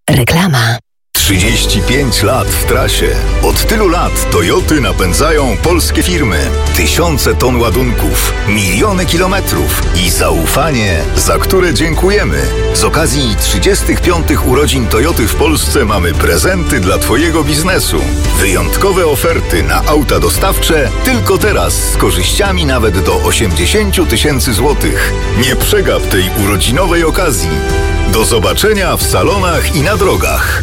Reklama. 35 lat w trasie. Od tylu lat Toyoty napędzają polskie firmy. Tysiące ton ładunków, miliony kilometrów i zaufanie, za które dziękujemy. Z okazji 35 urodzin Toyoty w Polsce mamy prezenty dla Twojego biznesu. Wyjątkowe oferty na auta dostawcze tylko teraz z korzyściami nawet do 80 tysięcy złotych. Nie przegap tej urodzinowej okazji. Do zobaczenia w salonach i na drogach.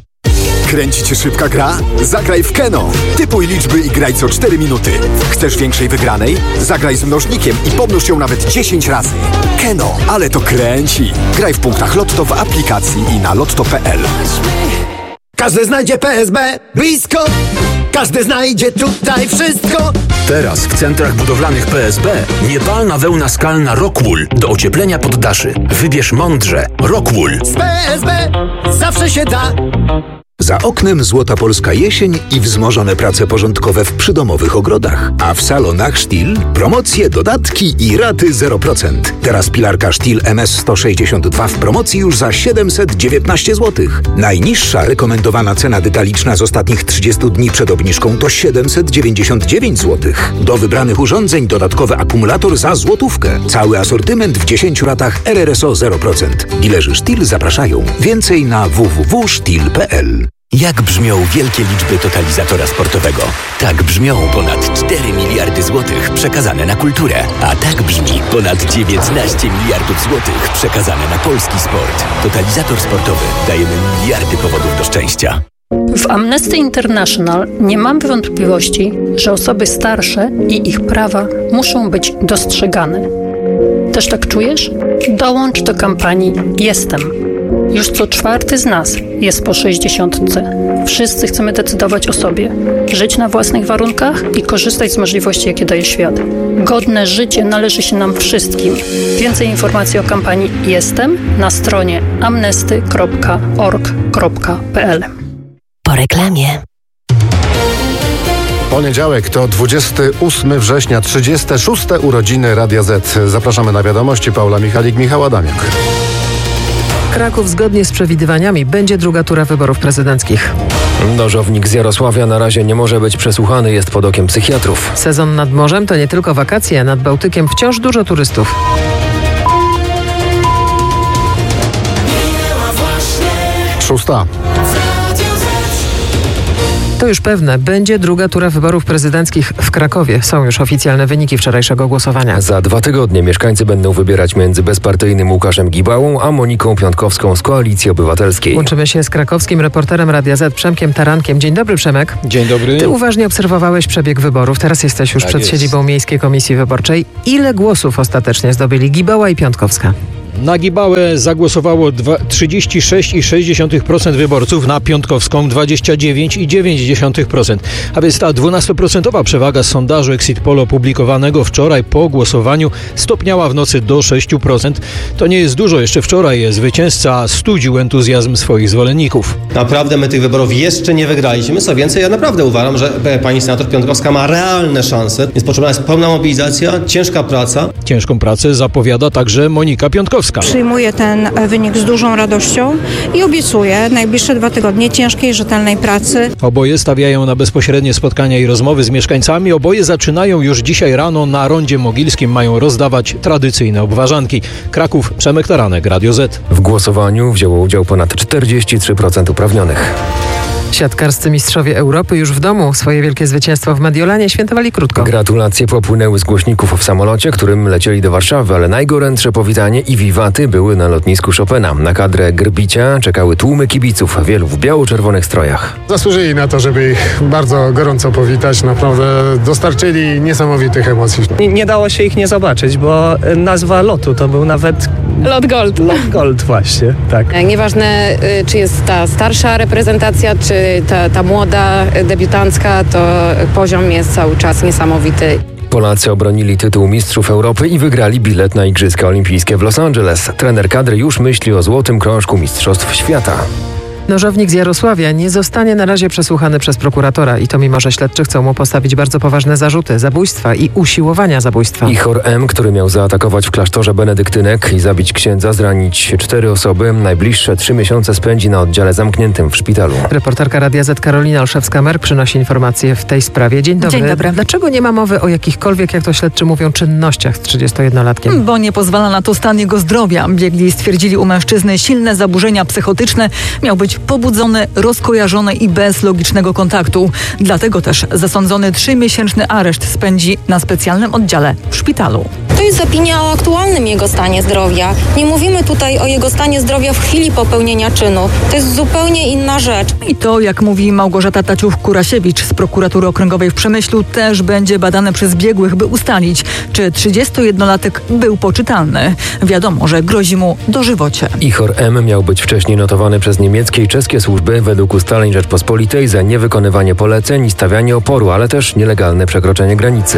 Kręci Cię szybka gra? Zagraj w Keno. Typuj liczby i graj co 4 minuty. Chcesz większej wygranej? Zagraj z mnożnikiem i pomnóż ją nawet 10 razy. Keno, ale to kręci. Graj w punktach Lotto w aplikacji i na lotto.pl. Każdy znajdzie PSB blisko. Każdy znajdzie tutaj wszystko. Teraz w centrach budowlanych PSB niepalna wełna skalna Rockwool do ocieplenia poddaszy. Wybierz mądrze. Rockwool. Z PSB zawsze się da. Za oknem złota polska jesień i wzmożone prace porządkowe w przydomowych ogrodach. A w salonach Stihl promocje, dodatki i raty 0%. Teraz pilarka Stihl MS162 w promocji już za 719 zł. Najniższa rekomendowana cena detaliczna z ostatnich 30 dni przed obniżką to 799 zł. Do wybranych urządzeń dodatkowy akumulator za złotówkę. Cały asortyment w 10 ratach RRSO 0%. Dilerzy Stihl zapraszają. Więcej na www.stihl.pl. Jak brzmią wielkie liczby totalizatora sportowego? Tak brzmią ponad 4 miliardy złotych przekazane na kulturę. A tak brzmi ponad 19 miliardów złotych przekazane na polski sport. Totalizator sportowy. Dajemy miliardy powodów do szczęścia. W Amnesty International nie mamy wątpliwości, że osoby starsze i ich prawa muszą być dostrzegane. Też tak czujesz? Dołącz do kampanii Jestem. Już co 4 z nas jest po 60. Wszyscy chcemy decydować o sobie, żyć na własnych warunkach i korzystać z możliwości, jakie daje świat. Godne życie należy się nam wszystkim. Więcej informacji o kampanii Jestem na stronie amnesty.org.pl. Po reklamie. Poniedziałek to 28 września, 36. urodziny Radia Z. Zapraszamy na wiadomości. Paula Michalik, Michał Adamiuk. Kraków zgodnie z przewidywaniami będzie druga tura wyborów prezydenckich. Nożownik z Jarosławia na razie nie może być przesłuchany, jest pod okiem psychiatrów. Sezon nad morzem to nie tylko wakacje, a nad Bałtykiem wciąż dużo turystów. Szósta. To już pewne, będzie druga tura wyborów prezydenckich w Krakowie. Są już oficjalne wyniki wczorajszego głosowania. Za 2 tygodnie mieszkańcy będą wybierać między bezpartyjnym Łukaszem Gibałą a Moniką Piątkowską z Koalicji Obywatelskiej. Łączymy się z krakowskim reporterem Radia Z, Przemkiem Tarankiem. Dzień dobry, Przemek. Dzień dobry. Ty uważnie obserwowałeś przebieg wyborów. Teraz jesteś już przed siedzibą Miejskiej Komisji Wyborczej. Ile głosów ostatecznie zdobyli Gibała i Piątkowska? Na Gibałę zagłosowało 36,6% wyborców, na Piątkowską 29,9%. A więc ta 12% przewaga z sondażu Exit Poll opublikowanego wczoraj po głosowaniu stopniała w nocy do 6%. To nie jest dużo. Jeszcze wczoraj zwycięzca studził entuzjazm swoich zwolenników. Naprawdę my tych wyborów jeszcze nie wygraliśmy. Co więcej, ja naprawdę uważam, że pani senator Piątkowska ma realne szanse. Więc potrzebna jest pełna mobilizacja, ciężka praca. Ciężką pracę zapowiada także Monika Piątkowska. Przyjmuję ten wynik z dużą radością i obiecuję najbliższe 2 tygodnie ciężkiej, rzetelnej pracy. Oboje stawiają na bezpośrednie spotkania i rozmowy z mieszkańcami. Oboje zaczynają już dzisiaj rano na Rondzie Mogilskim. Mają rozdawać tradycyjne obwarzanki. Kraków, Przemek Taranek, Radio Z. W głosowaniu wzięło udział ponad 43% uprawnionych. Siatkarscy mistrzowie Europy już w domu. Swoje wielkie zwycięstwo w Mediolanie świętowali krótko. Gratulacje popłynęły z głośników w samolocie, którym lecieli do Warszawy, ale najgorętsze powitanie i wiwaty były na lotnisku Chopina. Na kadrę Grbicia czekały tłumy kibiców, wielu w biało-czerwonych strojach. Zasłużyli na to, żeby ich bardzo gorąco powitać. Naprawdę dostarczyli niesamowitych emocji. Nie dało się ich nie zobaczyć, bo nazwa lotu to był nawet... Lot Gold. Lot Gold właśnie, tak. Nieważne, czy jest ta starsza reprezentacja, czy ta młoda, debiutancka, to poziom jest cały czas niesamowity. Polacy obronili tytuł mistrzów Europy i wygrali bilet na Igrzyska Olimpijskie w Los Angeles. Trener kadry już myśli o złotym krążku mistrzostw świata. Nożownik z Jarosławia nie zostanie na razie przesłuchany przez prokuratora i to mimo, że śledczy chcą mu postawić bardzo poważne zarzuty zabójstwa i usiłowania zabójstwa. Ichor M., który miał zaatakować w klasztorze benedyktynek i zabić księdza, zranić 4 osoby, najbliższe 3 miesiące spędzi na oddziale zamkniętym w szpitalu. Reporterka Radia Z Karolina Olszewska-Mer przynosi informacje w tej sprawie. Dzień dobry. Dzień dobry. Dlaczego nie ma mowy o jakichkolwiek, jak to śledczy mówią, czynnościach z 31-latkiem? Bo nie pozwala na to stan jego zdrowia. Biegli stwierdzili u mężczyzny silne zaburzenia psychotyczne. Miał być pobudzony, rozkojarzony i bez logicznego kontaktu. Dlatego też zasądzony 3-miesięczny areszt spędzi na specjalnym oddziale w szpitalu. To jest opinia o aktualnym jego stanie zdrowia. Nie mówimy tutaj o jego stanie zdrowia w chwili popełnienia czynu. To jest zupełnie inna rzecz. I to, jak mówi Małgorzata Taciuch-Kurasiewicz z prokuratury okręgowej w Przemyślu, też będzie badane przez biegłych, by ustalić, czy 31-latek był poczytalny. Wiadomo, że grozi mu dożywocie. Ichor M. miał być wcześniej notowany przez niemieckie i czeskie służby według ustaleń Rzeczpospolitej za niewykonywanie poleceń i stawianie oporu, ale też nielegalne przekroczenie granicy.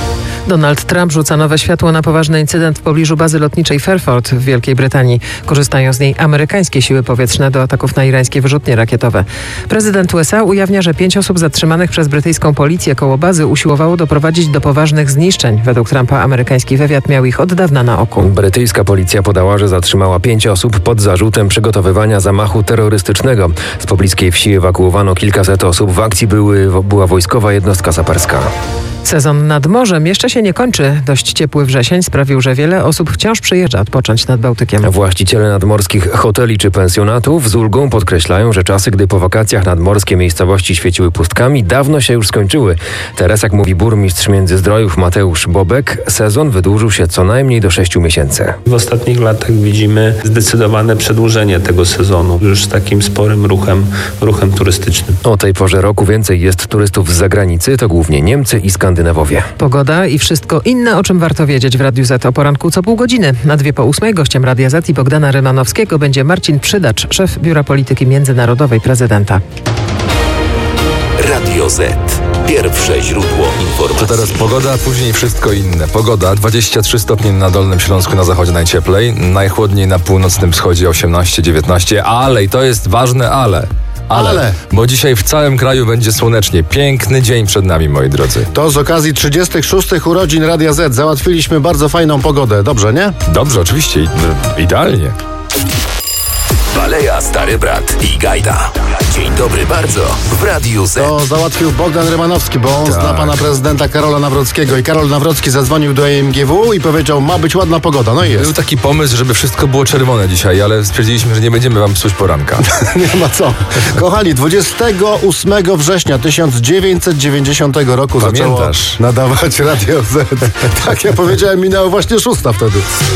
Donald Trump rzuca nowe światło na poważny incydent w pobliżu bazy lotniczej Fairford w Wielkiej Brytanii. Korzystają z niej amerykańskie siły powietrzne do ataków na irańskie wyrzutnie rakietowe. Prezydent USA ujawnia, że 5 osób zatrzymanych przez brytyjską policję koło bazy usiłowało doprowadzić do poważnych zniszczeń. Według Trumpa amerykański wywiad miał ich od dawna na oku. Brytyjska policja podała, że zatrzymała 5 osób pod zarzutem przygotowywania zamachu terrorystycznego. Z pobliskiej wsi ewakuowano kilkaset osób. W akcji była wojskowa jednostka saperska. Sezon nad morzem jeszcze się nie kończy. Dość ciepły wrzesień sprawił, że wiele osób wciąż przyjeżdża odpocząć nad Bałtykiem. Właściciele nadmorskich hoteli czy pensjonatów z ulgą podkreślają, że czasy, gdy po wakacjach nadmorskie miejscowości świeciły pustkami, dawno się już skończyły. Teraz, jak mówi burmistrz Międzyzdrojów Mateusz Bobek, sezon wydłużył się co najmniej do 6 miesięcy. W ostatnich latach widzimy zdecydowane przedłużenie tego sezonu, już z takim sporym ruchem turystycznym. O tej porze roku więcej jest turystów z zagranicy, to głównie Niemcy i Skandynawowie. Pogoda i wszystko inne, o czym warto wiedzieć w Radiu Z o poranku co pół godziny. Na 7:02 gościem Radia Z i Bogdana Rymanowskiego będzie Marcin Przydacz, szef Biura Polityki Międzynarodowej prezydenta. Radio Z. Pierwsze źródło informacji. To teraz pogoda, a później wszystko inne. Pogoda 23 stopnie na Dolnym Śląsku, na zachodzie najcieplej, najchłodniej na północnym wschodzie 18-19, ale i to jest ważne ale, bo dzisiaj w całym kraju będzie słonecznie. Piękny dzień przed nami, moi drodzy. To z okazji 36. urodzin Radia Z załatwiliśmy bardzo fajną pogodę. Dobrze, nie? Dobrze, oczywiście. Idealnie. Baleja, Stary Brat i Gajda. Dzień dobry bardzo w Radiu Z. To załatwił Bogdan Rymanowski, bo on zna pana prezydenta Karola Nawrockiego i Karol Nawrocki zadzwonił do EMGW i powiedział, ma być ładna pogoda. No i jest. Był taki pomysł, żeby wszystko było czerwone dzisiaj, ale stwierdziliśmy, że nie będziemy wam psuć poranka. Nie ma co. Kochani, 28 września 1990 roku zaczęło nadawać Radio Z. Tak, ja powiedziałem, minęło właśnie 6 wtedy.